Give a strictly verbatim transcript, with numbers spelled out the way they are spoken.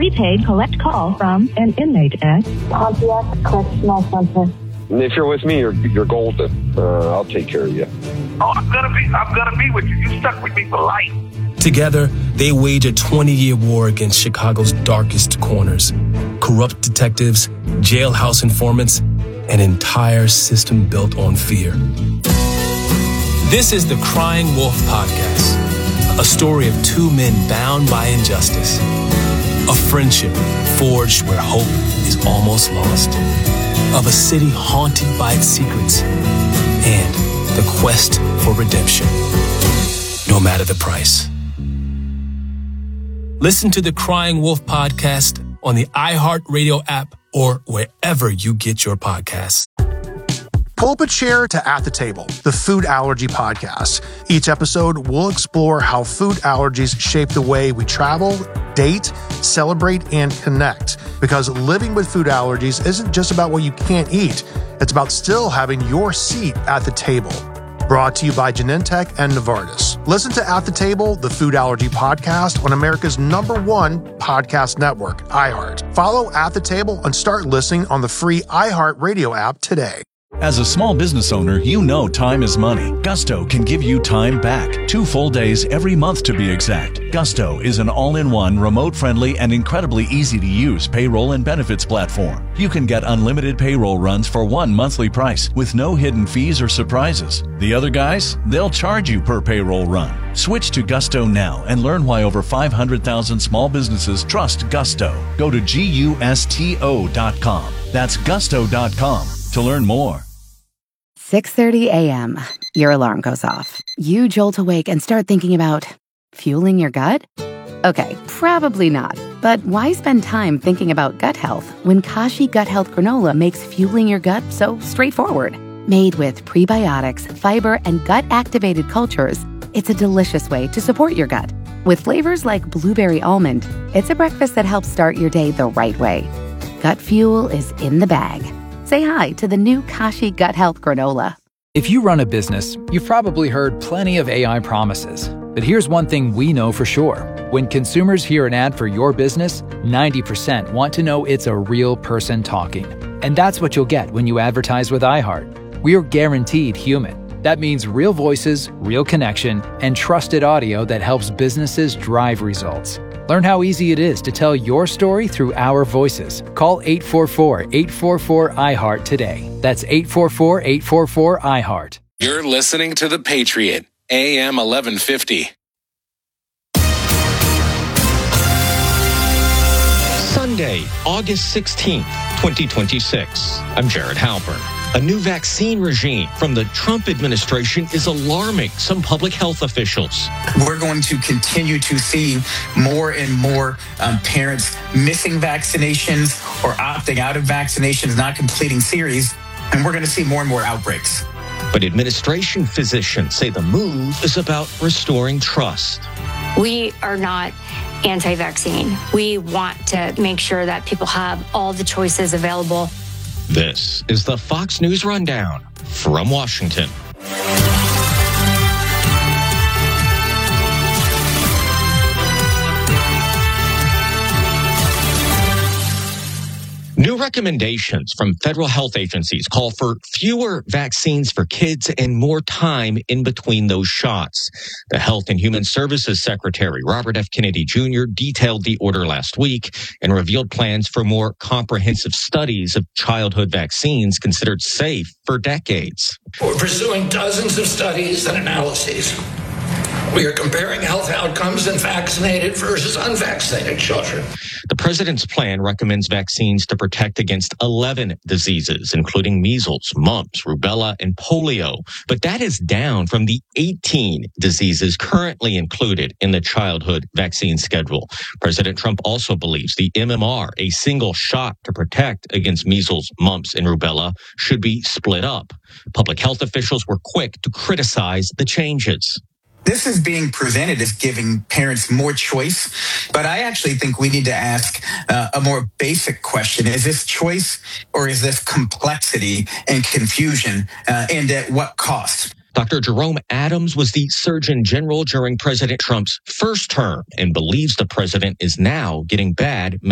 prepaid collect call from an inmate at Pontiac Correctional Center. If you're with me, you're you're golden. Uh, I'll take care of you. Oh, I'm gonna be I'm gonna be with you. You stuck with me for life. Together, they wage a twenty-year war against Chicago's darkest corners. Corrupt detectives, jailhouse informants, an entire system built on fear. This is the Crying Wolf Podcast, a story of two men bound by injustice, a friendship forged where hope is almost lost, of a city haunted by its secrets, and the quest for redemption, no matter the price. Listen to the Crying Wolf Podcast on the iHeartRadio app or wherever you get your podcasts. Pull up a chair to At the Table, the food allergy podcast. Each episode, we'll explore how food allergies shape the way we travel, date, celebrate, and connect. Because living with food allergies isn't just about what you can't eat. It's about still having your seat at the table. Brought to you by Genentech and Novartis. Listen to At the Table, the food allergy podcast on America's number one podcast network, iHeart. Follow At the Table and start listening on the free iHeartRadio app today. As a small business owner, you know time is money. Gusto can give you time back. Two full days every month to be exact. Gusto is an all-in-one, remote-friendly, and incredibly easy-to-use payroll and benefits platform. You can get unlimited payroll runs for one monthly price with no hidden fees or surprises. The other guys, they'll charge you per payroll run. Switch to Gusto now and learn why over five hundred thousand small businesses trust Gusto. Go to gusto dot com. That's gusto dot com to learn more. six thirty a.m. Your alarm goes off. You jolt awake and start thinking about fueling your gut? Okay, probably not. But why spend time thinking about gut health when Kashi Gut Health Granola makes fueling your gut so straightforward? Made with prebiotics, fiber, and gut-activated cultures, it's a delicious way to support your gut. With flavors like blueberry almond, it's a breakfast that helps start your day the right way. Gut fuel is in the bag. Say hi to the new Kashi Gut Health Granola. If you run a business, you've probably heard plenty of A I promises. But here's one thing we know for sure. When consumers hear an ad for your business, ninety percent want to know it's a real person talking. And that's what you'll get when you advertise with iHeart. We're guaranteed human. That means real voices, real connection, and trusted audio that helps businesses drive results. Learn how easy it is to tell your story through our voices. Call eight four four, eight four four, I heart today. That's eight four four, eight four four, I heart. You're listening to The Patriot, A M eleven fifty. Sunday, August sixteenth, twenty twenty-six. I'm Jared Halpern. A new vaccine regime from the Trump administration is alarming some public health officials. We're going to continue to see more and more um, parents missing vaccinations or opting out of vaccinations, not completing series, and we're going to see more and more outbreaks. But administration physicians say the move is about restoring trust. We are not anti-vaccine. We want to make sure that people have all the choices available. This is the Fox News Rundown from Washington. New recommendations from federal health agencies call for fewer vaccines for kids and more time in between those shots. The Health and Human Services Secretary, Robert F. Kennedy Junior, detailed the order last week and revealed plans for more comprehensive studies of childhood vaccines considered safe for decades. We're pursuing dozens of studies and analyses. We are comparing health outcomes in vaccinated versus unvaccinated children. The president's plan recommends vaccines to protect against eleven diseases, including measles, mumps, rubella, and polio. But that is down from the eighteen diseases currently included in the childhood vaccine schedule. President Trump also believes the M M R, a single shot to protect against measles, mumps, and rubella, should be split up. Public health officials were quick to criticize the changes. This is being presented as giving parents more choice, but I actually think we need to ask uh, a more basic question. Is this choice or is this complexity and confusion, uh, and at what cost? Doctor Jerome Adams was the Surgeon General during President Trump's first term and believes the president is now getting bad